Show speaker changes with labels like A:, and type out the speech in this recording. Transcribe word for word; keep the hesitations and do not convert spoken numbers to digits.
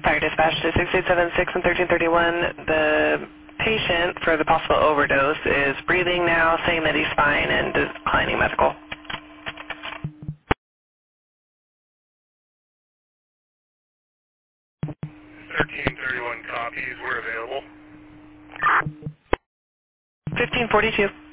A: Fire dispatch to six eight seven six and thirteen thirty-one. The patient for the possible overdose is breathing now, saying that he's fine and declining medical.
B: thirteen thirty-one copies. We're available.
A: fifteen forty-two.